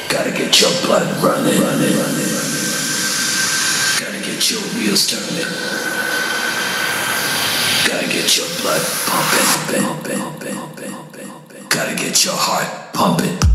Gotta get your blood running, running, running. Gotta get your wheels turning. Gotta get your blood pumping, pumping, pumping, pumping. Gotta get your heart pumping.